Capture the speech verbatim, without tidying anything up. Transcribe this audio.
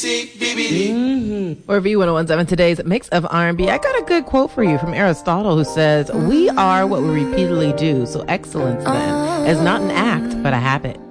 Mm-hmm. For V ten seventeen, today's mix of R and B, I got a good quote for you from Aristotle, who says, "We are what we repeatedly do, so excellence then is not an act, but a habit."